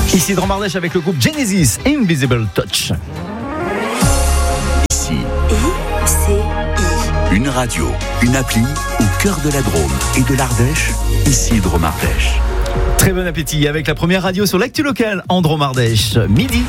Ici Dromardèche avec le groupe Genesis, Invisible Touch. Ici, une radio, une appli au cœur de la Drôme et de l'Ardèche. Ici Dromardèche. Très bon appétit avec la première radio sur l'actu locale en Dromardèche. Midi.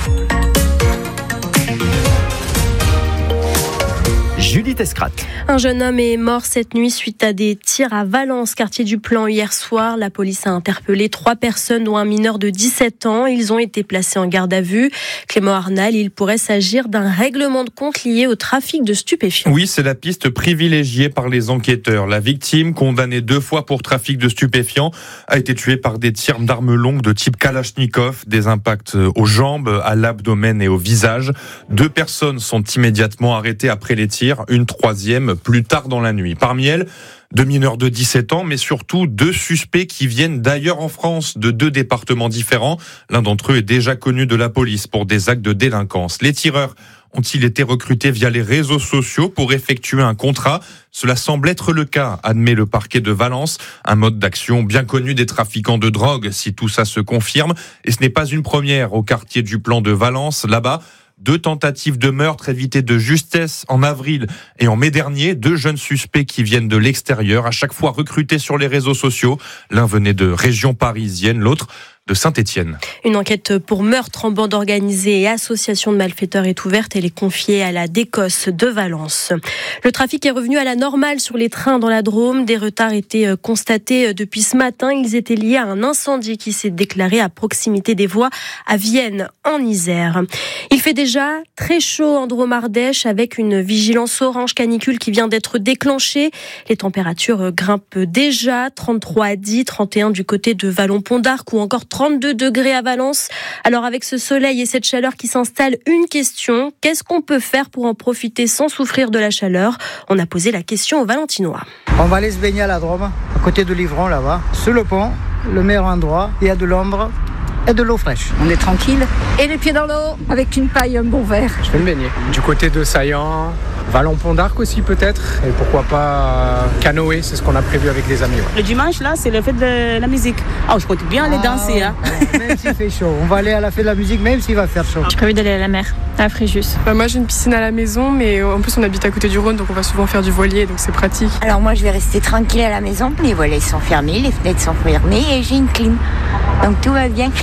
Judith Escrat. Un jeune homme est mort cette nuit suite à des tirs à Valence, quartier du Plan, hier soir. La police a interpellé 3 personnes, dont un mineur de 17 ans. Ils ont été placés en garde à vue. Clément Arnal, il pourrait s'agir d'un règlement de compte lié au trafic de stupéfiants. Oui, c'est la piste privilégiée par les enquêteurs. La victime, condamnée 2 fois pour trafic de stupéfiants, a été tuée par des tirs d'armes longues de type Kalachnikov, des impacts aux jambes, à l'abdomen et au visage. 2 personnes sont immédiatement arrêtées après les tirs. Une 3e plus tard dans la nuit. Parmi elles, 2 mineurs de 17 ans, mais surtout 2 suspects qui viennent d'ailleurs en France, de 2 départements différents. L'un d'entre eux est déjà connu de la police pour des actes de délinquance. Les tireurs ont-ils été recrutés via les réseaux sociaux pour effectuer un contrat ? Cela semble être le cas, admet le parquet de Valence. Un mode d'action bien connu des trafiquants de drogue, si tout ça se confirme. Et ce n'est pas une première au quartier du Plan de Valence. Là-bas, 2 tentatives de meurtre évitées de justesse en avril et en mai dernier. 2 jeunes suspects qui viennent de l'extérieur, à chaque fois recrutés sur les réseaux sociaux. L'un venait de région parisienne, l'autre de Saint-Étienne. Une enquête pour meurtre en bande organisée et association de malfaiteurs est ouverte. Elle est confiée à la DECOS de Valence. Le trafic est revenu à la normale sur les trains dans la Drôme. Des retards étaient constatés depuis ce matin. Ils étaient liés à un incendie qui s'est déclaré à proximité des voies à Vienne, en Isère. Il fait déjà très chaud en Dromardèche avec une vigilance orange canicule qui vient d'être déclenchée. Les températures grimpent déjà, 33 à 10, 31 du côté de Vallon-Pont d'Arc ou encore 32 degrés à Valence. Alors avec ce soleil et cette chaleur qui s'installe, une question, qu'est-ce qu'on peut faire pour en profiter sans souffrir de la chaleur ? On a posé la question aux Valentinois. On va aller se baigner à la Drôme, à côté de Livron là-bas, sur le pont, le meilleur endroit, il y a de l'ombre et de l'eau fraîche. On est tranquille et les pieds dans l'eau avec une paille, un bon verre. Je vais me baigner. Du côté de Saillant, Vallon-Pont d'Arc aussi peut-être, et pourquoi pas canoë, c'est ce qu'on a prévu avec des amis. Ouais. Le dimanche là, c'est le fête de la musique. Je compte bien aller danser. Même s'il fait chaud, on va aller à la fête de la musique même s'il va faire chaud. J'ai prévu d'aller à la mer, à Fréjus. Moi j'ai une piscine à la maison, mais en plus on habite à côté du Rhône, donc on va souvent faire du voilier, donc c'est pratique. Alors moi je vais rester tranquille à la maison, les volets sont fermés, les fenêtres sont fermées et j'ai une clim. Donc tout va bien.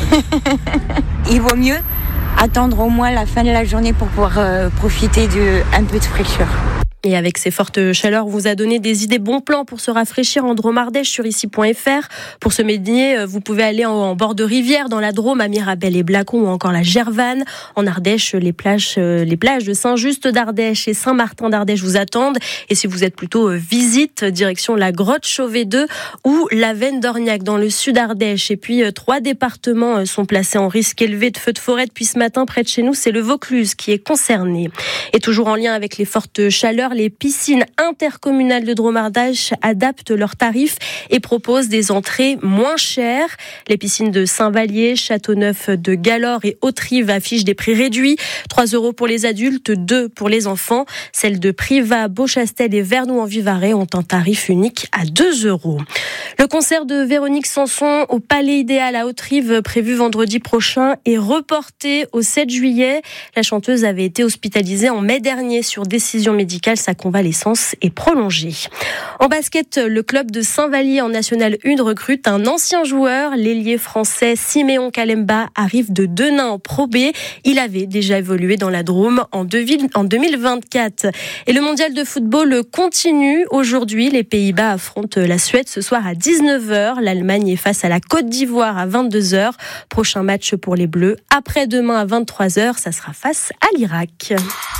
Il vaut mieux attendre au moins la fin de la journée pour pouvoir profiter d'un peu de fraîcheur. Et avec ces fortes chaleurs, on vous a donné des idées bons plans pour se rafraîchir en Dromardèche sur ici.fr. Pour se baigner, vous pouvez aller en bord de rivière dans la Drôme, à Mirabel et Blacon ou encore la Gervanne. En Ardèche, les plages de Saint-Just d'Ardèche et Saint-Martin d'Ardèche vous attendent. Et si vous êtes plutôt visite, direction la grotte Chauvet 2 ou la Veine d'Orniac dans le sud Ardèche. Et puis 3 départements sont placés en risque élevé de feux de forêt depuis ce matin près de chez nous. C'est le Vaucluse qui est concerné. Et toujours en lien avec les fortes chaleurs, les piscines intercommunales de Dromardèche adaptent leurs tarifs et proposent des entrées moins chères. Les piscines de Saint-Vallier, Châteauneuf de Galore et Haute-Rive affichent des prix réduits. 3 € pour les adultes, 2 pour les enfants. Celles de Privas, Beauchastel et Vernoux en Vivarais ont un tarif unique à 2 €. Le concert de Véronique Sanson au Palais Idéal à Haute-Rive, prévu vendredi prochain, est reporté au 7 juillet. La chanteuse avait été hospitalisée en mai dernier sur décision médicale. Sa convalescence est prolongée. En basket, le club de Saint-Vallier en National 1 recrute un ancien joueur. L'ailier français Siméon Kalemba arrive de Denain en Pro B. Il avait déjà évolué dans la Drôme en 2024. Et le mondial de football continue. Aujourd'hui, les Pays-Bas affrontent la Suède ce soir à 19h. L'Allemagne est face à la Côte d'Ivoire à 22h. Prochain match pour les Bleus. Après-demain à 23h, ça sera face à l'Irak.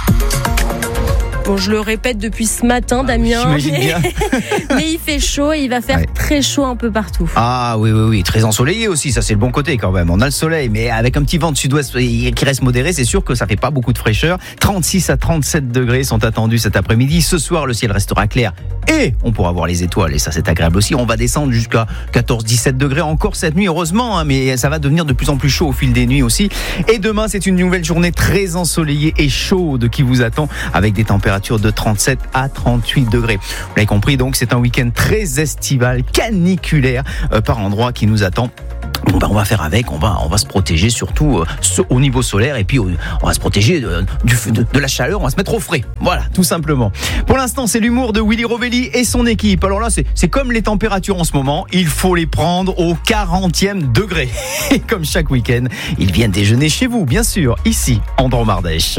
Bon, je le répète depuis ce matin, Damien, mais il fait chaud et il va faire très chaud un peu partout. Ah oui, très ensoleillé aussi, ça c'est le bon côté quand même. On a le soleil, mais avec un petit vent de sud-ouest qui reste modéré, c'est sûr que ça fait pas beaucoup de fraîcheur. 36 à 37 degrés sont attendus cet après-midi. Ce soir, le ciel restera clair et on pourra voir les étoiles et ça c'est agréable aussi. On va descendre jusqu'à 14-17 degrés encore cette nuit, heureusement, mais ça va devenir de plus en plus chaud au fil des nuits aussi. Et demain, c'est une nouvelle journée très ensoleillée et chaude qui vous attend avec des températures température de 37 à 38 degrés. Vous l'avez compris, donc c'est un week-end très estival, caniculaire par endroit qui nous attend. Bon, on va faire avec, on va se protéger surtout au niveau solaire, et puis on va se protéger de la chaleur, on va se mettre au frais. Voilà, tout simplement. Pour l'instant, c'est l'humour de Willy Rovelli et son équipe. Alors là, c'est comme les températures en ce moment, il faut les prendre au 40e degré. Et comme chaque week-end, ils viennent déjeuner chez vous, bien sûr, ici, en Dromardèche.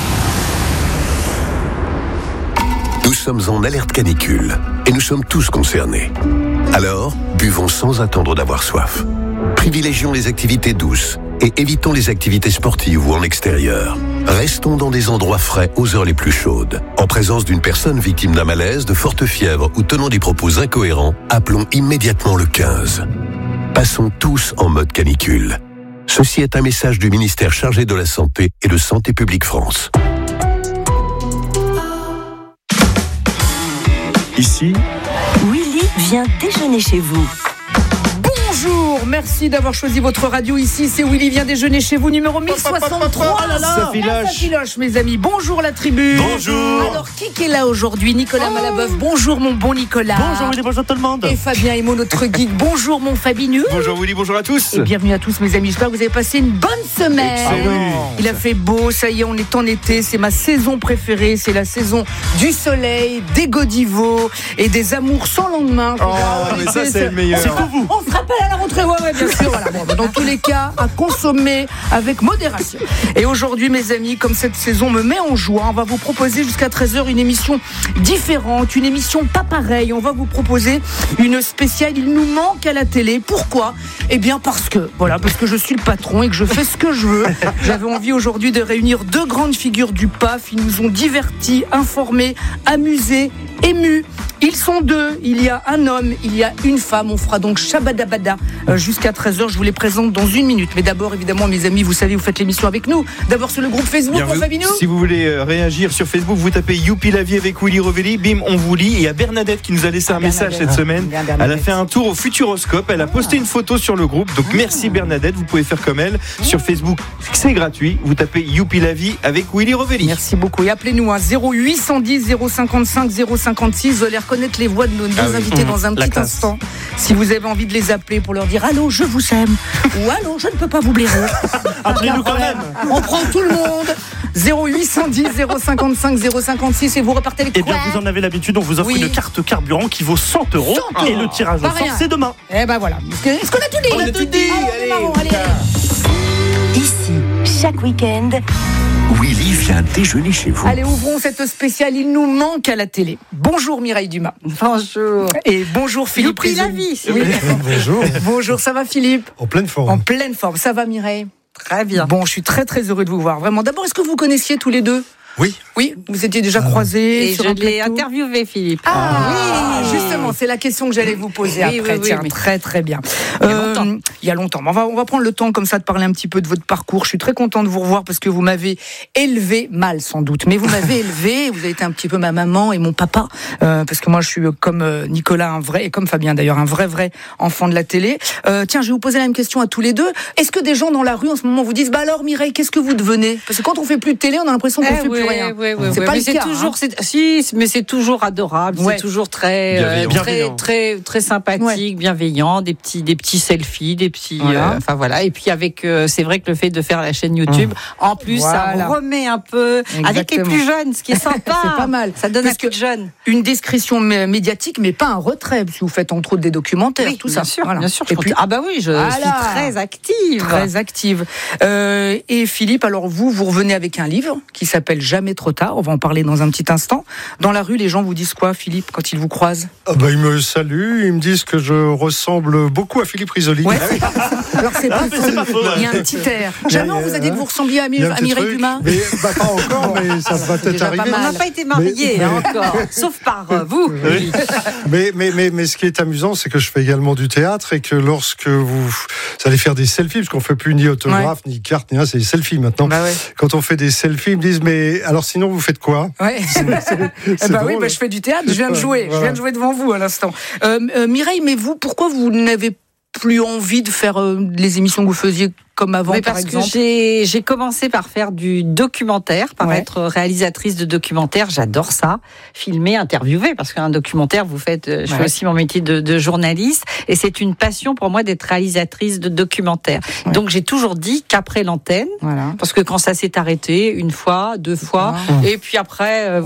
Nous sommes en alerte canicule et nous sommes tous concernés. Alors, buvons sans attendre d'avoir soif. Privilégions les activités douces et évitons les activités sportives ou en extérieur. Restons dans des endroits frais aux heures les plus chaudes. En présence d'une personne victime d'un malaise, de forte fièvre ou tenant des propos incohérents, appelons immédiatement le 15. Passons tous en mode canicule. Ceci est un message du ministère chargé de la Santé et de Santé publique France. Ici, Willy vient déjeuner chez vous. Bonjour, merci d'avoir choisi votre radio. Ici, c'est Willy vient déjeuner chez vous, numéro 1063. Ça filoche, mes amis. Bonjour la tribu. Bonjour. Alors, qui est là aujourd'hui? Nicolas Malabeuf. Bonjour mon bon Nicolas. Bonjour Willy, bonjour tout le monde. Et Fabien Emo, notre geek. Bonjour mon Fabinus. Bonjour Willy, bonjour à tous. Et bienvenue à tous mes amis. J'espère que vous avez passé une bonne semaine. Excellent. Il a fait beau, ça y est, on est en été. C'est ma saison préférée. C'est la saison du soleil, des godivots et des amours sans lendemain. Mais ça, c'est le meilleur. C'est pour vous. On se rappelle à la rentrée, ouais, bien sûr. Voilà. Bon, dans tous les cas, à consommer avec modération. Et aujourd'hui, mes amis, comme cette saison me met en joie, on va vous proposer jusqu'à 13h une émission différente, une émission pas pareille. On va vous proposer une spéciale. Il nous manque à la télé. Pourquoi ? Eh bien, parce que je suis le patron et que je fais ce que je veux. J'avais envie aujourd'hui de réunir deux grandes figures du PAF. Ils nous ont divertis, informés, amusés, émus. Ils sont deux, il y a un homme, il y a une femme. On fera donc Shabadabada jusqu'à 13h. Je vous les présente dans une minute. Mais d'abord, évidemment, mes amis, vous savez, vous faites l'émission avec nous. D'abord sur le groupe Facebook, mon Fabino. Si vous voulez réagir sur Facebook, vous tapez Youpi la vie avec Willy Rovelli. Bim, on vous lit. Et il y a Bernadette qui nous a laissé un message cette semaine. Elle a fait un tour au Futuroscope. Elle a posté une photo sur le groupe. Donc merci Bernadette, vous pouvez faire comme elle. Sur Facebook, c'est gratuit. Vous tapez Youpi la vie avec Willy Rovelli. Merci beaucoup. Et appelez-nous 0810 055 056. Vous allez reconnaître les voix de nos invités dans un petit instant. Si vous avez envie de les appeler pour leur dire allô, je vous aime, ou allô, je ne peux pas vous blairer. Appelez-nous quand même. On prend tout le monde. 0810 055 056 et vous repartez avec quoi? Eh bien, vous en avez l'habitude, on vous offre une carte carburant qui vaut 100 €. Et le tirage au sort, c'est demain. Eh ben voilà. Est-ce qu'on a tout dit? On a tout dit. Allez. Ici, chaque week-end, Willy vient déjeuner chez vous. Allez, ouvrons cette spéciale. Il nous manque à la télé. Bonjour Mireille Dumas. Bonjour. Et bonjour Philippe Youpi la Risoli. vie. Oui. Bonjour. Bonjour, ça va Philippe? En pleine forme. En pleine forme. Ça va Mireille? Très bien. Bon, je suis très très heureux de vous voir. Vraiment. D'abord, est-ce que vous connaissiez tous les deux? Oui, vous étiez déjà croisés. Et je l'ai interviewé, Philippe. Oui, justement, c'est la question que j'allais vous poser après. Tiens, très très bien. Il y a longtemps. On va prendre le temps comme ça de parler un petit peu de votre parcours. Je suis très content de vous revoir parce que vous m'avez élevé mal sans doute, mais vous m'avez élevé. Vous avez été un petit peu ma maman et mon papa parce que moi je suis comme Nicolas un vrai et comme Fabien d'ailleurs un vrai enfant de la télé. Tiens, je vais vous poser la même question à tous les deux. Est-ce que des gens dans la rue en ce moment vous disent bah alors Mireille, qu'est-ce que vous devenez? Parce que quand on fait plus de télé, on a l'impression qu'on fait plus rien. C'est pas mais le c'est cas. toujours, mais c'est toujours adorable. C'est toujours très sympathique, bienveillant. Des petits selfies, des petits. Enfin voilà. Et puis avec, c'est vrai que le fait de faire la chaîne YouTube, en plus, ça remet un peu avec les plus jeunes, ce qui est sympa. C'est pas mal. Ça donne un coup de jeune. Une discrétion médiatique, mais pas un retrait. Si vous faites entre autres des documentaires, tout ça. Bien sûr. Et puis, je suis très active. Très active. Et Philippe, alors vous revenez avec un livre qui s'appelle Jamais trop tard. On va en parler dans un petit instant. Dans la rue, les gens vous disent quoi, Philippe, quand ils vous croisent? Ils me saluent, ils me disent que je ressemble beaucoup à Philippe Risoli. Ouais. Alors c'est pas faux. Il y a un petit air. Jamais on vous a dit que vous ressembliez à Mireille Dumas? Mais pas encore, mais ça va peut-être arriver. On n'a pas été mariés encore, sauf par vous. Oui. Mais ce qui est amusant, c'est que je fais également du théâtre et que lorsque vous allez faire des selfies, parce qu'on ne fait plus ni autographe, ni carte, ni rien, c'est des selfies maintenant. Quand on fait des selfies, ils me disent mais alors sinon vous faites quoi? Je fais du théâtre, je viens de jouer devant vous à l'instant. Mireille, mais vous, pourquoi vous n'avez plus envie de faire les émissions que vous faisiez comme avant, par exemple? Parce que j'ai commencé par faire du documentaire, par être réalisatrice de documentaire. J'adore ça, filmer, interviewer, parce qu'un documentaire, je fais aussi mon métier de journaliste, et c'est une passion pour moi d'être réalisatrice de documentaire. Donc j'ai toujours dit qu'après l'antenne, parce que quand ça s'est arrêté, une fois, deux fois, et puis après,